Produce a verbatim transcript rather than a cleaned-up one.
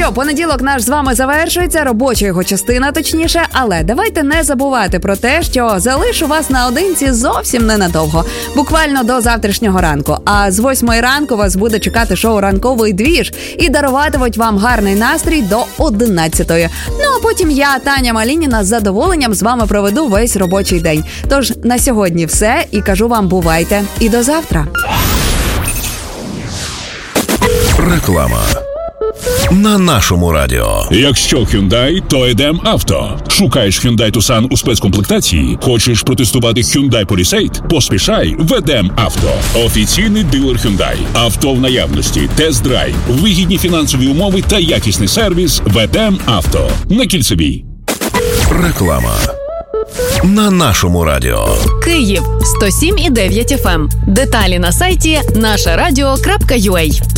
що, понеділок наш з вами завершується, робоча його частина точніше, але давайте не забувати про те, що залишу вас наодинці зовсім ненадовго, буквально до завтрашнього ранку. А з восьмої ранку вас буде чекати шоу «Ранковий двіж» і даруватимуть вам гарний настрій до одинадцятої. Ну а потім я, Таня Малініна, з задоволенням з вами проведу весь робочий день. Тож на сьогодні все і кажу вам бувайте і до завтра. Реклама на нашому радіо. Якщо Hyundai, то Едем Авто. Шукаєш Hyundai Tucson у спецкомплектації? Хочеш протестувати Hyundai Palisade? Поспішай в Едем Авто. Офіційний дилер Hyundai. Авто в наявності, тест-драйв, вигідні фінансові умови та якісний сервіс в Едем Авто. На Кільцевій. Реклама на нашому радіо. Київ сто сім і дев'ять еф ем. Деталі на сайті наша радіо крапка ю а.